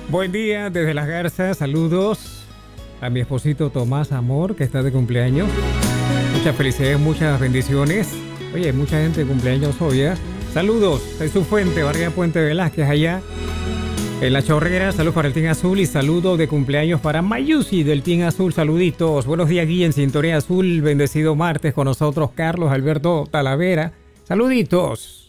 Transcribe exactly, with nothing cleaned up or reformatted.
Buen día desde Las Garzas, saludos a mi esposito Tomás Amor, que está de cumpleaños. Muchas felicidades, muchas bendiciones. Oye, mucha gente de cumpleaños hoy, ¿eh? Saludos, Jesús Fuente, Barriga Puente Velázquez, allá en La Chorrera. Saludos para el Team Azul y saludos de cumpleaños para Mayusi del Team Azul. Saluditos. Buenos días, Guille, en Sintonía Azul. Bendecido martes con nosotros, Carlos Alberto Talavera. Saluditos.